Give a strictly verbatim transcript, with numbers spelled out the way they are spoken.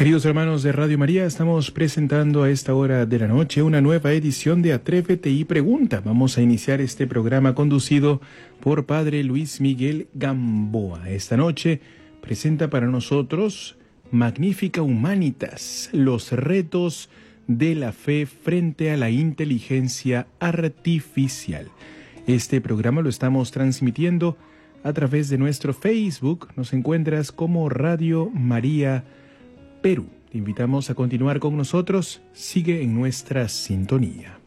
Queridos hermanos de Radio María, estamos presentando a esta hora de la noche una nueva edición de Atrévete y Pregunta. Vamos a iniciar este programa conducido por Padre Luis Miguel Gamboa. Esta noche presenta para nosotros Magnifica Humanitas, los retos de la fe frente a la inteligencia artificial. Este programa lo estamos transmitiendo a través de nuestro Facebook. Nos encuentras como Radio María Perú. Te invitamos a continuar con nosotros. Sigue en nuestra sintonía.